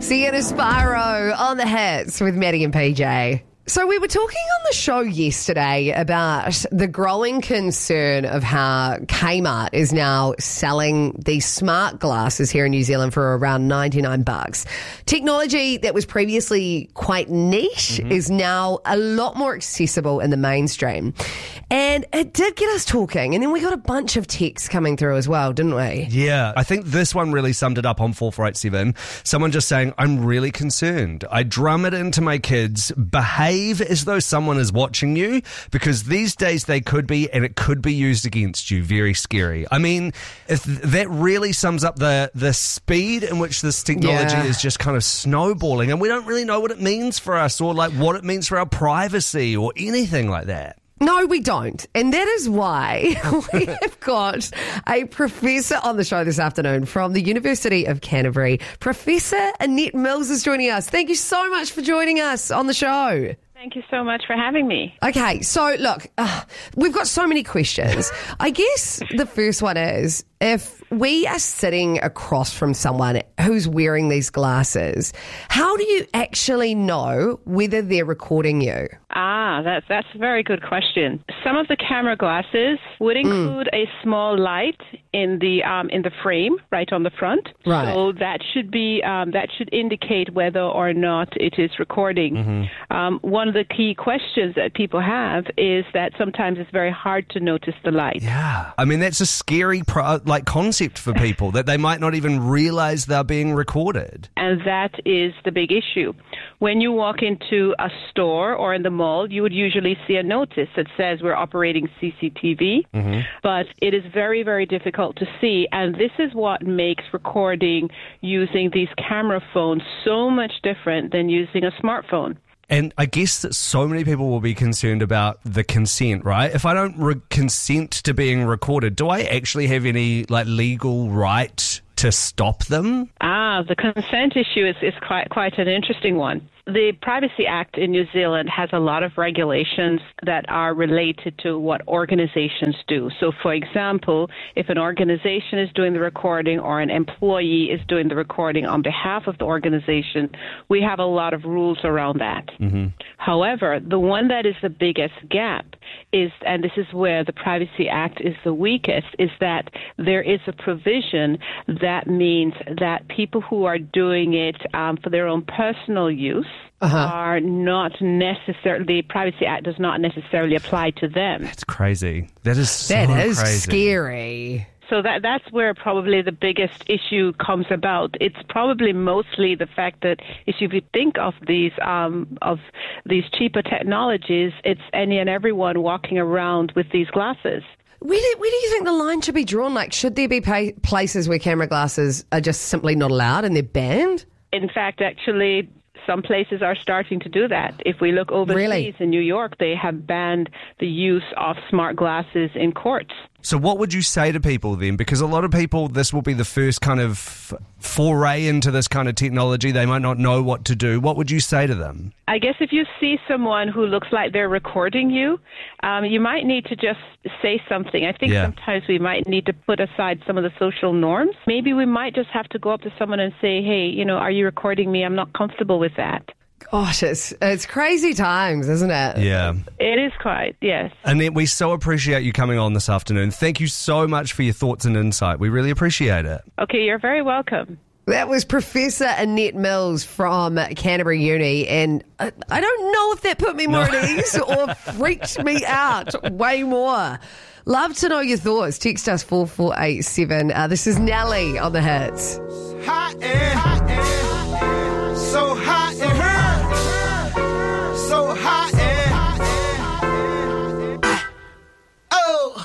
Sienna Spyro on the hits with Maddie and PJ. So we were talking on the show yesterday about the growing concern of how Kmart is now selling these smart glasses here in New Zealand for around $99. Technology that was previously quite niche is now a lot more accessible in the mainstream. And it did get us talking, and then we got a bunch of texts coming through as well, didn't we? Yeah, I think this one really summed it up on 4487. Someone just saying, I'm really concerned. I drum it into my kids, behave as though someone is watching you, because these days they could be, and it could be used against you. Very scary. I mean, if that really sums up the speed in which this technology is just kind of snowballing, and we don't really know what it means for us, or like what it means for our privacy or anything like that. No, we don't. And that is why we have got a professor on the show this afternoon from the University of Canterbury. Professor Annette Mills is joining us. Thank you so much for joining us on the show. Thank you so much for having me. Okay, so look, we've got so many questions. I guess the first one is, if we are sitting across from someone who's wearing these glasses, how do you actually know whether they're recording you? That's a very good question. Some of the camera glasses would include a small light in the frame, right on the front. Right. So that should indicate whether or not it is recording. One of the key questions that people have is that sometimes it's very hard to notice the light. Yeah. I mean, that's a scary concept for people, that they might not even realize they're being recorded. And that is the big issue. When you walk into a store or in the mall, you would usually see a notice that says we're operating CCTV, but it is very, very difficult to see. And this is what makes recording using these camera phones so much different than using a smartphone. And I guess that so many people will be concerned about the consent, right? If I don't consent to being recorded, do I actually have any legal right to stop them? The consent issue is quite an interesting one. The Privacy Act in New Zealand has a lot of regulations that are related to what organizations do. So, for example, if an organization is doing the recording or an employee is doing the recording on behalf of the organization, we have a lot of rules around that. However, the one that is the biggest gap is, and this is where the Privacy Act is the weakest, is that there is a provision that means that people who are doing it for their own personal use are not necessarily, the Privacy Act does not necessarily apply to them. That's crazy. That is crazy. Scary. So that's where probably the biggest issue comes about. It's probably mostly the fact that if you think of these cheaper technologies, it's any and everyone walking around with these glasses. Where do you think the line should be drawn? Like, should there be places where camera glasses are just simply not allowed and they're banned? In fact, actually, some places are starting to do that. If we look overseas in New York, they have banned the use of smart glasses in courts. So what would you say to people then? Because a lot of people, this will be the first kind of foray into this kind of technology. They might not know what to do. What would you say to them? I guess if you see someone who looks like they're recording you, you might need to just say something. I think sometimes we might need to put aside some of the social norms. Maybe we might just have to go up to someone and say, hey, are you recording me? I'm not comfortable with that. Gosh, it's crazy times, isn't it? Yeah. It is quite, yes. Annette, we so appreciate you coming on this afternoon. Thank you so much for your thoughts and insight. We really appreciate it. Okay, you're very welcome. That was Professor Annette Mills from Canterbury Uni, and I don't know if that put me more at ease or freaked me out way more. Love to know your thoughts. Text us 4487. This is Nelly on the hits. Hot air.